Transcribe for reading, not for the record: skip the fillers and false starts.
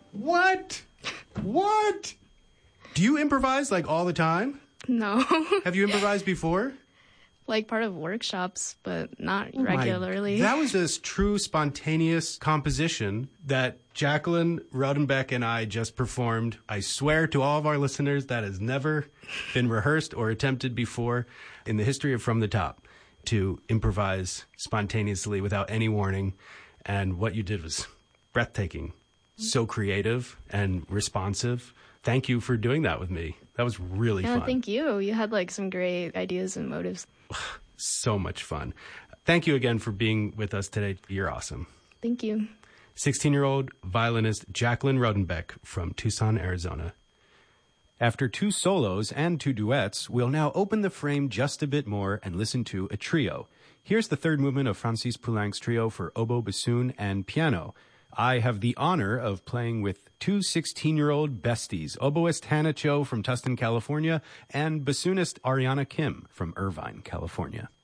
What? What? Do you improvise like all the time? No. Have you improvised before? Like part of workshops, but not Oh regularly. That was this true spontaneous composition that Jacqueline Rodenbeck and I just performed. I swear to all of our listeners that has never been rehearsed or attempted before in the history of From the Top, to improvise spontaneously without any warning. And what you did was breathtaking, so creative and responsive. Thank you for doing that with me. That was really fun. Thank you. You had like some great ideas and motives. So much fun. Thank you again for being with us today. You're awesome. Thank you. 16-year-old violinist Jacqueline Rodenbeck from Tucson, Arizona. After 2 solos and 2 duets, we'll now open the frame just a bit more and listen to a trio. Here's the third movement of Francis Poulenc's trio for oboe, bassoon, and piano. I have the honor of playing with 2 16-year-old besties, oboist Hannah Cho from Tustin, California, and bassoonist Ariana Kim from Irvine, California.